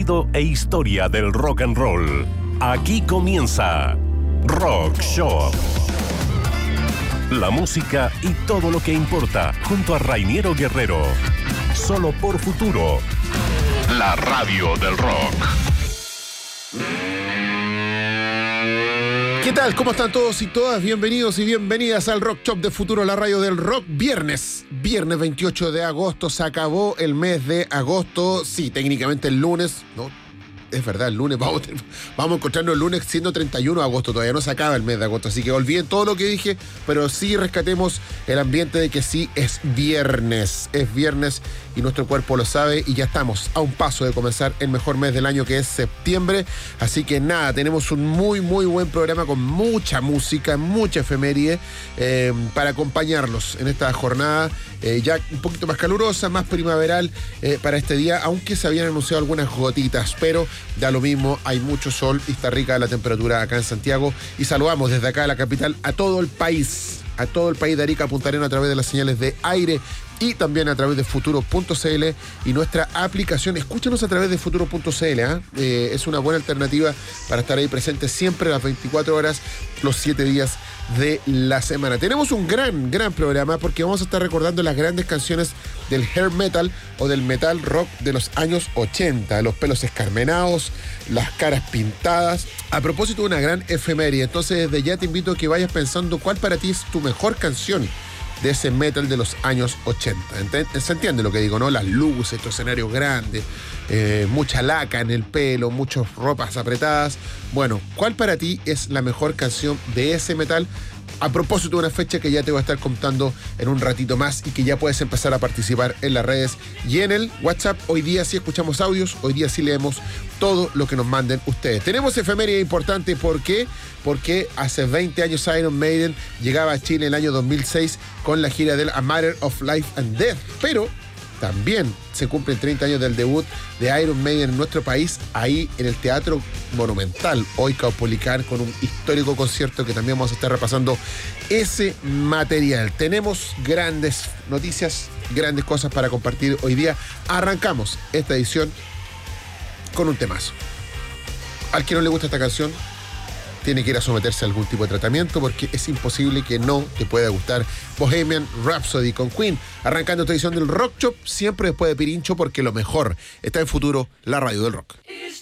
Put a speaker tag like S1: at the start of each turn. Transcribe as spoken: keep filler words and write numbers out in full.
S1: sonido e historia del rock and roll. Aquí comienza Rock Shop. La música y todo lo que importa junto a Rainiero Guerrero. Solo por Futuro. La radio del rock.
S2: ¿Qué tal? ¿Cómo están todos y todas? Bienvenidos y bienvenidas al Rock Shop de Futuro, la radio del rock. Viernes, viernes veintiocho de agosto, se acabó el mes de agosto. Sí, técnicamente el lunes, ¿no? Es verdad, el lunes, vamos, vamos a encontrarnos el lunes siendo treinta y uno de agosto, todavía no se acaba el mes de agosto, así que olviden todo lo que dije, pero sí rescatemos el ambiente de que sí es viernes, es viernes y nuestro cuerpo lo sabe y ya estamos a un paso de comenzar el mejor mes del año que es septiembre, así que nada, tenemos un muy muy buen programa con mucha música, mucha efeméride eh, para acompañarlos en esta jornada eh, ya un poquito más calurosa, más primaveral eh, para este día, aunque se habían anunciado algunas gotitas, pero da lo mismo, hay mucho sol y está rica la temperatura acá en Santiago. Y saludamos desde acá a la capital a todo el país, a todo el país de Arica a Punta Arenas a través de las señales de aire y también a través de futuro punto c l y nuestra aplicación. Escúchanos a través de futuro punto c l, ¿eh? Eh, es una buena alternativa para estar ahí presente siempre las veinticuatro horas, los siete días de la semana. Tenemos un gran, gran programa porque vamos a estar recordando las grandes canciones del hair metal o del metal rock de los años ochenta, los pelos escarmenados, las caras pintadas. A propósito de una gran efeméride, entonces desde ya te invito a que vayas pensando cuál para ti es tu mejor canción de ese metal de los años ochenta. ¿Se entiende lo que digo, no? Las luces, estos escenarios grandes, eh, mucha laca en el pelo, muchas ropas apretadas. Bueno, ¿cuál para ti es la mejor canción de ese metal? A propósito de una fecha que ya te voy a estar contando en un ratito más y que ya puedes empezar a participar en las redes y en el WhatsApp. Hoy día sí escuchamos audios, hoy día sí leemos todo lo que nos manden ustedes. Tenemos efeméride importante, ¿por qué? Porque hace veinte años Iron Maiden llegaba a Chile en el año dos mil seis con la gira del A Matter of Life and Death, pero también se cumplen treinta años del debut de Iron Maiden en nuestro país, ahí en el Teatro Monumental, hoy Caupolicán, con un histórico concierto que también vamos a estar repasando ese material. Tenemos grandes noticias, grandes cosas para compartir hoy día. Arrancamos esta edición con un temazo. Al que no le gusta esta canción, tiene que ir a someterse a algún tipo de tratamiento porque es imposible que no te pueda gustar Bohemian Rhapsody con Queen. Arrancando esta edición del Rock Shop, siempre después de Pirincho, porque lo mejor está en Futuro, la radio del rock.